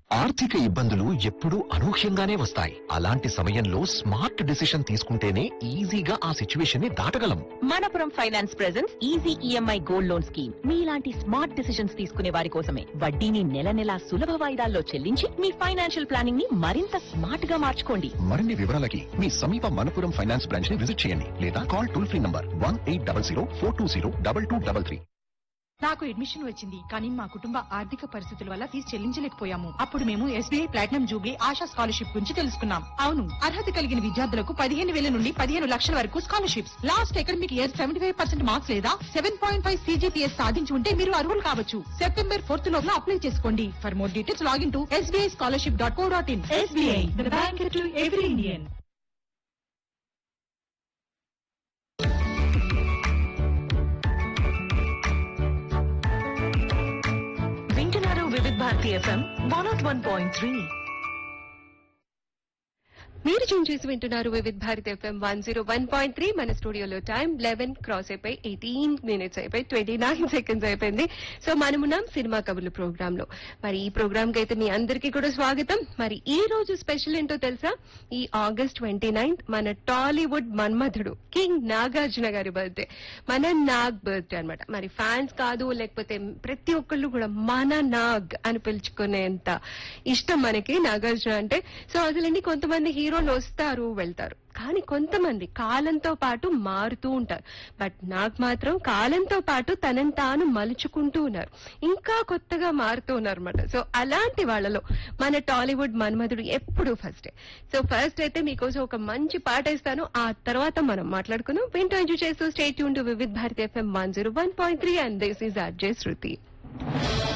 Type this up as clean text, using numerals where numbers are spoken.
ఆర్థిక ఇబ్బందులు ఎప్పుడూ అనూహ్యంగానే వస్తాయి. అలాంటి సమయంలో స్మార్ట్ డిసిషన్ తీసుకుంటేనే ఈజీగా ఆ సిచ్యువేషన్ ని దాటగలం. Manappuram finance presents easy EMI gold loan scheme. మీలాంటి స్మార్ట్ డిసిషన్స్ తీసుకునే వారి కోసమే. వడ్డీని నెల నెలా సులభ వాయిదాల్లో చెల్లించి మీ ఫైనాన్షియల్ ప్లానింగ్ ని మరింత స్మార్ట్ గా మార్చుకోండి. మరిన్ని వివరాలకి మీ సమీప మనపురం ఫైనాన్స్ బ్రాంచ్ ని విజిట్ చేయండి లేదా కాల్ టోల్ ఫ్రీ నంబర్ 1800 420 2233. నాకు అడ్మిషన్ వచ్చింది, కానీ మా కుటుంబ ఆర్థిక పరిస్థితుల వల్ల ఫీజు చెల్లించలేకపోయాము. అప్పుడు మేము SBI platinum Jubilee ASHA scholarship గురించి తెలుసుకున్నాం. అవును, అర్హత కలిగిన విద్యార్థులకు 15,000 నుండి 15 లక్షల వరకు scholarships. Last academic year 75% marks లేదా 7.5 CGPA సాధించి ఉంటే మీరు అర్హులు కావచ్చు. సెప్టెంబర్ 4 లోపల అప్లై చేసుకోండి. For more details login to sbischolarship.co.in. SBI, the bank to every Indian. వింటున్నారు వివిధ భారతి FM 101.3. మీరు ట్యూన్ చేసి వింటున్నారు వివిధ్ భారత్ FM 101.3. మన స్టూడియోలో టైం 11 క్రాస్ అయిపోయి 18 మినిట్స్ అయిపోయి 29 సెకండ్స్ అయిపోయింది. సో మనమున్నాం సినిమా కబుర్లు ప్రోగ్రామ్ లో. మరి ఈ ప్రోగ్రామ్ కి అయితే మీ అందరికీ కూడా స్వాగతం. మరి ఈ రోజు స్పెషల్ ఏంటో తెలుసా? ఈ ఆగస్ట్ 29 మన టాలీవుడ్ మన్మధుడు కింగ్ నాగార్జున గారి బర్త్డే. మన నాగ్ బర్త్డే అన్నమాట. మరి ఫ్యాన్స్ కాదు, లేకపోతే ప్రతి ఒక్కళ్ళు కూడా మన నాగ్ అని పిలుచుకునేంత ఇష్టం మనకి నాగార్జున అంటే. సో అసలు కొంతమంది హీరోలు వస్తారు వెళ్తారు, కానీ కొంతమంది కాలంతో పాటు మారుతూ ఉంటారు. బట్ నాకు మాత్రం కాలంతో పాటు తనని తాను మలుచుకుంటూ ఉన్నారు, ఇంకా కొత్తగా మారుతూ ఉన్నారు అనమాట. సో అలాంటి వాళ్ళలో మన టాలీవుడ్ మన్మధుడు ఎప్పుడు ఫస్ట్. సో ఫస్ట్ అయితే మీకోసం ఒక మంచి పాట ఇస్తాను, ఆ తర్వాత మనం మాట్లాడుకుందాం. వింటూ ఎంజాయ్ చేస్తూ stay tune to Vividh Bharati FM 101.3 and this is RJ Shruti.